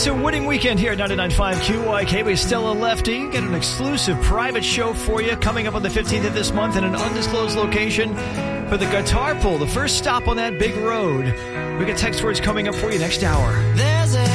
It's a winning weekend here at 99.5 QYK with Stella Lefty. Get an exclusive private show for you coming up on the 15th of this month in an undisclosed location for the Guitar Pull, the first stop on that big road. We got text words coming up for you next hour.